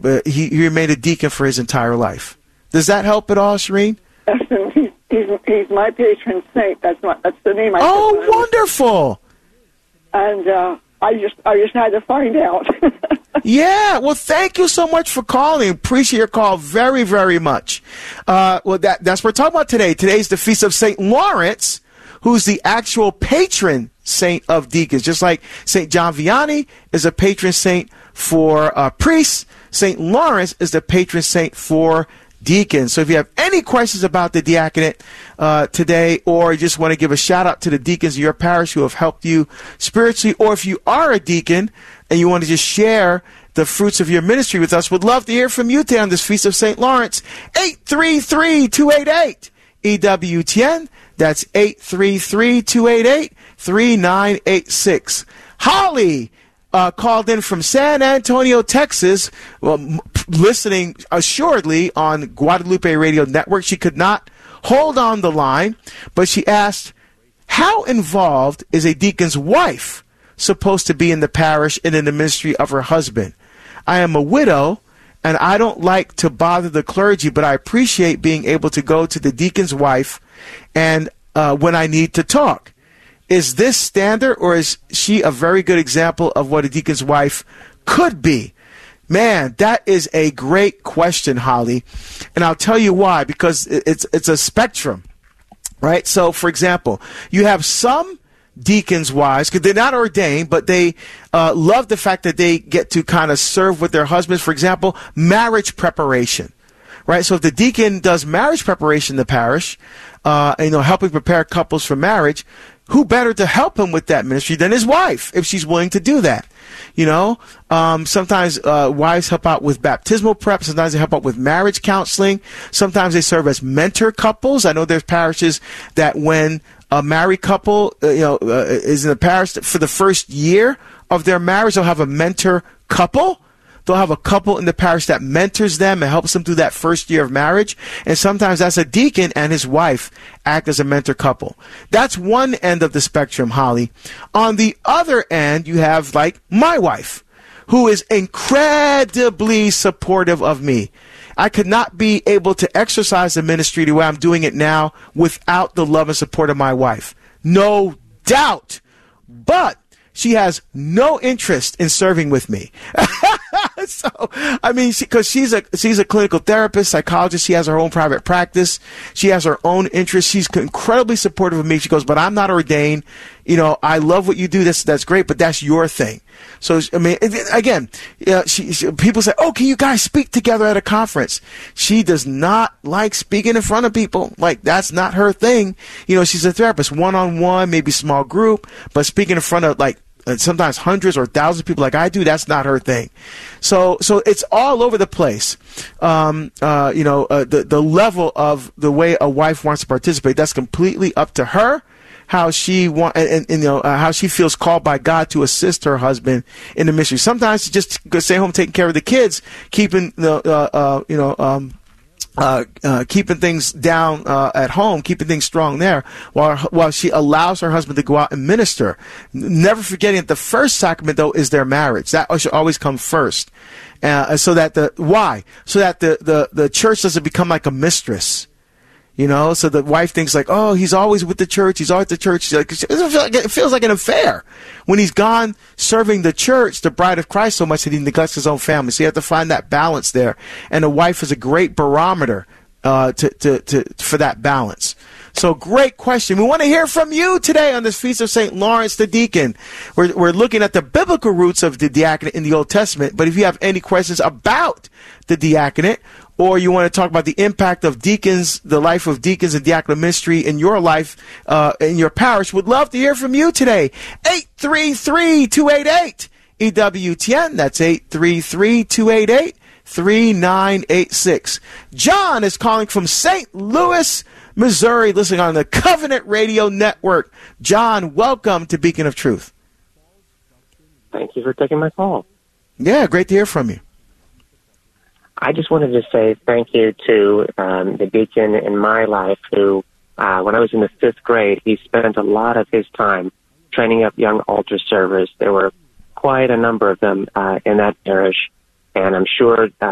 he remained a deacon for his entire life. Does that help at all, Shireen? He's my patron saint. That's the name. Oh, wonderful! And I just had to find out. Yeah, well, thank you so much for calling. Appreciate your call very, very much. Well, that's what we're talking about today. Today's the Feast of St. Lawrence, who's the actual patron saint of deacons. Just like St. John Vianney is a patron saint for priests, St. Lawrence is the patron saint for deacons. So if you have any questions about the diaconate today, or you just want to give a shout out to the deacons of your parish who have helped you spiritually, or if you are a deacon and you want to just share the fruits of your ministry with us, would love to hear from you today on this Feast of St. Lawrence. 833-288-EWTN. That's 833-288-3986. Holly called in from San Antonio, Texas, listening assuredly on Guadalupe Radio Network. She could not hold on the line, but she asked, how involved is a deacon's wife supposed to be in the parish and in the ministry of her husband? I am a widow, and I don't like to bother the clergy, but I appreciate being able to go to the deacon's wife and when I need to talk. Is this standard, or is she a very good example of what a deacon's wife could be? Man, that is a great question, Holly. And I'll tell you why, because it's a spectrum, right? So, for example, you have some deacons' wives, because they're not ordained, but they love the fact that they get to kind of serve with their husbands. For example, marriage preparation, right? So if the deacon does marriage preparation in the parish, helping prepare couples for marriage, who better to help him with that ministry than his wife, if she's willing to do that? Sometimes wives help out with baptismal prep. Sometimes they help out with marriage counseling. Sometimes they serve as mentor couples. I know there's parishes that when a married couple, is in the parish for the first year of their marriage, they'll have a mentor couple. They'll have a couple in the parish that mentors them and helps them through that first year of marriage. And sometimes that's a deacon and his wife act as a mentor couple. That's one end of the spectrum, Holly. On the other end, you have like my wife, who is incredibly supportive of me. I could not be able to exercise the ministry the way I'm doing it now without the love and support of my wife. No doubt. But she has no interest in serving with me. So, I mean, because she's a clinical therapist, psychologist. She has her own private practice. She has her own interests. She's incredibly supportive of me. She goes, but I'm not ordained. I love what you do. That's great, but that's your thing. So, I mean, again, people say, oh, can you guys speak together at a conference? She does not like speaking in front of people. Like, that's not her thing. She's a therapist, one-on-one, maybe small group, but speaking in front of sometimes hundreds or thousands of people like I do, that's not her thing. So it's all over the place. The level of the way a wife wants to participate, that's completely up to her. How she how she feels called by God to assist her husband in the ministry. Sometimes she just stay home taking care of the kids, keeping keeping things down at home, keeping things strong there, while she allows her husband to go out and minister. Never forgetting that the first sacrament, though, is their marriage. That should always come first. So that the church doesn't become like a mistress. So the wife thinks like, oh, he's always with the church. He's always at the church. It feels like an affair when he's gone serving the church, the bride of Christ, so much that he neglects his own family. So you have to find that balance there. And a wife is a great barometer for that balance. So great question. We want to hear from you today on this Feast of St. Lawrence the Deacon. We're looking at the biblical roots of the diaconate in the Old Testament. But if you have any questions about the diaconate, or you want to talk about the impact of deacons, the life of deacons and diaconal ministry in your life, in your parish, would love to hear from you today. 833-288-EWTN. That's 833-288-3986. John is calling from St. Louis, Missouri, listening on the Covenant Radio Network. John, welcome to Beacon of Truth. Thank you for taking my call. Yeah, great to hear from you. I just wanted to say thank you to the deacon in my life who, when I was in the 5th grade, he spent a lot of his time training up young altar servers. There were quite a number of them in that parish, and I'm sure